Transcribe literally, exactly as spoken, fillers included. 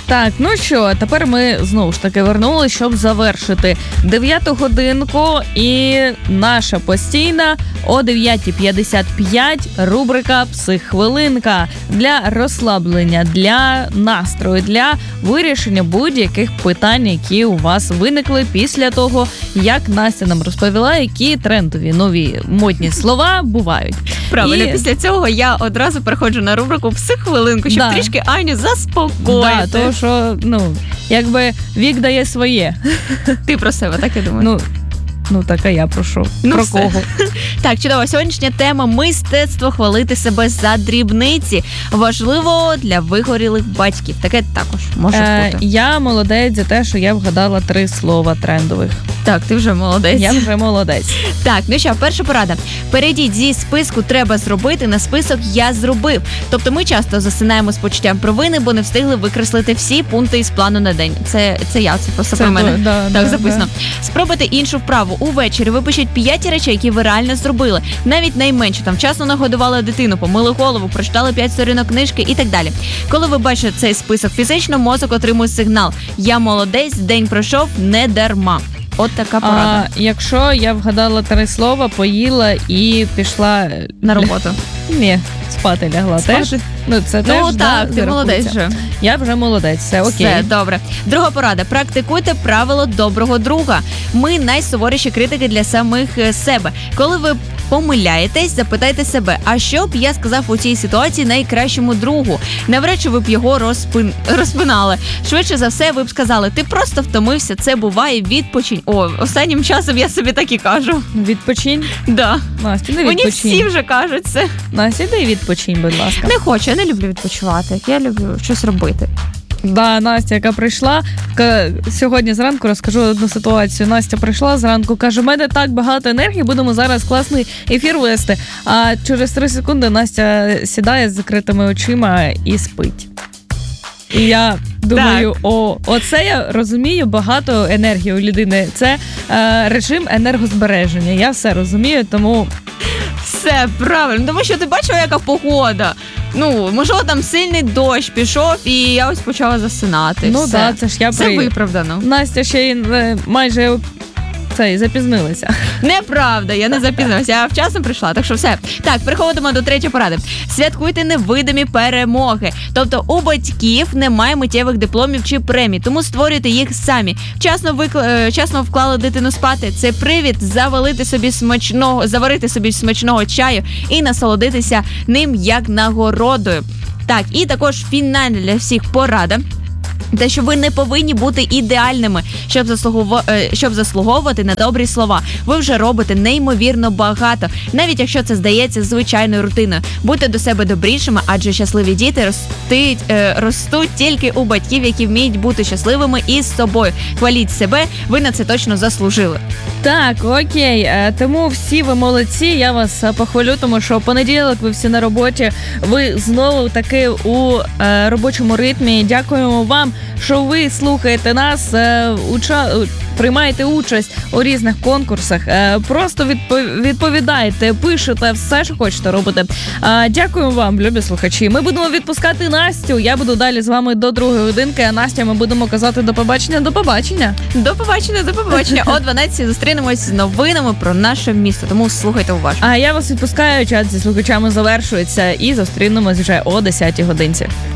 Так, ну що, тепер ми знову ж таки вернули, щоб завершити дев'яту годинку, і наша постійна о дев'ята п'ятдесят п'ять рубрика «Психхвилинка» для розслаблення, для настрою, для вирішення будь-яких питань, які у вас виникли після того, як Настя нам розповіла, які трендові нові модні слова бувають. Правильно, і... після цього я одразу переходжу на рубрику «Психхвилинку», щоб да. трішки Аню заспокоїти. Да, тому що, ну, якби вік дає своє. Ти про себе, так я думаю? Ну, ну так, а я про що? Ну, про все. кого? Так, чудово. Сьогоднішня тема – мистецтво хвалити себе за дрібниці. Важливо для вигорілих батьків. Таке також може Е, бути. я молодець за те, що я вгадала три слова трендових. Так, ти вже молодець. Я вже молодець. Так, ну що, перша порада. Перейдіть зі списку «треба зробити» на список «я зробив». Тобто ми часто засинаємо з почуттям провини, бо не встигли викреслити всі пункти із плану на день. Це, це я, це просто Це про мене. да, так, да, записано. Да. Спробуйте іншу вправу. Увечері випишіть п'ять речей, які ви реально зробили. Навіть найменше. Там вчасно нагодували дитину, помили голову, прочитали п'ять сторінок книжки і так далі. Коли ви бачите цей список фізично, мозок отримує сигнал «я молодець, день пройшов не дарма». От така порада. А якщо я вгадала три слова, поїла і пішла на роботу? Ні, спати лягла. Спати? Теж? Ну, це ну теж, так, да, ти молодець вже. Я вже молодець, все окей. Все, добре. Друга порада. Практикуйте правило доброго друга. Ми найсуворіші критики для самих себе. Коли ви помиляєтесь, запитайте себе, а що б я сказав у цій ситуації найкращому другу? Навряд чи ви б його розпин... розпинали. Швидше за все, ви б сказали, ти просто втомився, це буває, відпочинь. О, останнім часом я собі так і кажу. Відпочинь? Да. Настя, не Мені відпочинь. всі вже кажуть це. Настя, іди відпочинь, будь ласка. Не хочу, я не люблю відпочивати. Я люблю щось робити. Да, Настя, яка прийшла, ка... сьогодні зранку розкажу одну ситуацію. Настя прийшла зранку, каже, в мене так багато енергії, будемо зараз класний ефір вести. А через три секунди Настя сідає з закритими очима і спить. І я думаю, так. о, оце я розумію, багато енергії у людини. Це е, режим енергозбереження. Я все розумію, тому... Все, правильно. Тому що ти бачила, яка погода? Ну, можливо, там сильний дощ пішов, і я ось почала засинати. Ну так, да, це ж я Це при... виправдано. Настя ще й е, майже... Це, запізнилася. Неправда, я не запізнилася, я вчасно прийшла, так що все. Так, переходимо до третьої поради. Святкуйте невидимі перемоги. Тобто у батьків немає миттєвих дипломів чи премій, тому створюйте їх самі. Вчасно, викл... Вчасно вклали дитину спати. Це привід завалити собі смачного, заварити собі смачного чаю і насолодитися ним як нагородою. Так, і також фінальна для всіх порада. Те, що ви не повинні бути ідеальними, щоб, заслугов... щоб заслуговувати на добрі слова. Ви вже робите неймовірно багато, навіть якщо це здається звичайною рутиною. Будьте до себе добрішими, адже щасливі діти ростуть, е, ростуть тільки у батьків, які вміють бути щасливими із собою. Хваліть себе, ви на це точно заслужили. Так, окей, тому всі ви молодці, я вас похвалю, тому що понеділок ви всі на роботі, ви знову таки у е, робочому ритмі. Дякуємо вам, що ви слухаєте нас, е, уча... приймаєте участь у різних конкурсах, е, просто відпов... відповідаєте, пишете, все, що хочете робите. Е, дякуємо вам, любі слухачі. Ми будемо відпускати Настю, я буду далі з вами до другої годинки, а Настя ми будемо казати до побачення, до побачення. До побачення, до побачення. О дванадцятій зустрінемось з новинами про наше місто, тому слухайте уважно. А я вас відпускаю, чат зі слухачами завершується і зустрінемось вже о десятій годинці.